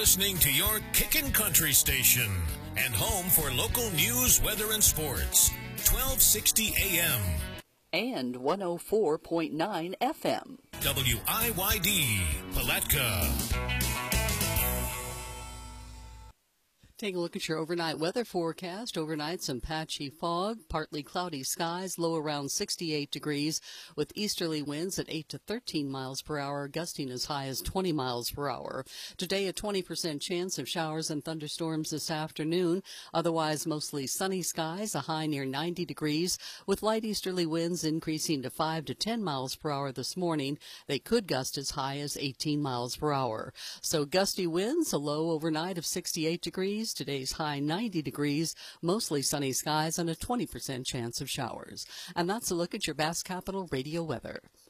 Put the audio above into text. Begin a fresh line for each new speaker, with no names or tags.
listening to your Kickin' Country station and home for local news, weather, and sports. 1260 AM.
And 104.9 FM.
WIYD, Palatka.
Take a look at your overnight weather forecast. Overnight, some patchy fog, partly cloudy skies, low around 68 degrees, with easterly winds at 8 to 13 miles per hour, gusting as high as 20 miles per hour. Today, a 20% chance of showers and thunderstorms this afternoon. Otherwise, mostly sunny skies, a high near 90 degrees, with light easterly winds increasing to 5 to 10 miles per hour this morning. They could gust as high as 18 miles per hour. So gusty winds, a low overnight of 68 degrees. Today's high 90 degrees, mostly sunny skies, and a 20% chance of showers. And that's a look at your Bass Capital radio weather.